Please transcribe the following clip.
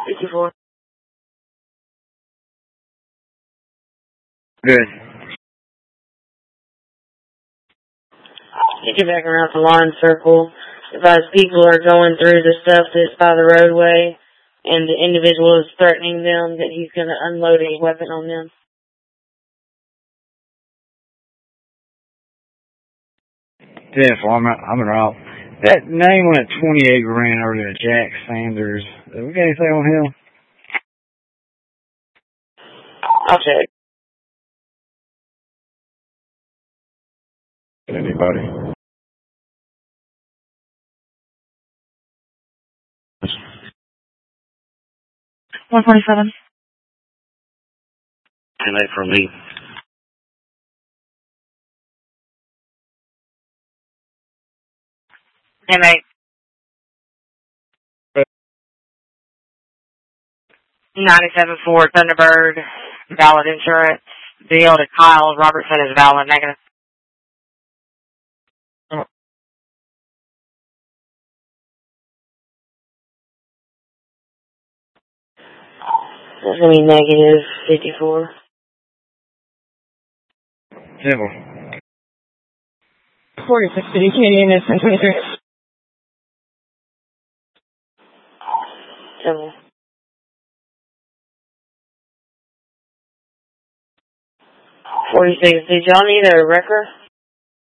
54. Good. Take it back around the line circle. Advise people are going through the stuff that's by the roadway, and the individual is threatening them that he's going to unload his weapon on them. 10-4, I'm around. That name went 28 grand over to Jack Sanders. We got anything on him? I'll check. Anybody? $147. And that for me. M8. 97-4 Thunderbird. Valid insurance. Deal to Kyle Robertson is valid. Negative. That's going to be negative 54. Simple. 46 City Canyon is 1023. Simple. 46. Did y'all need a wrecker?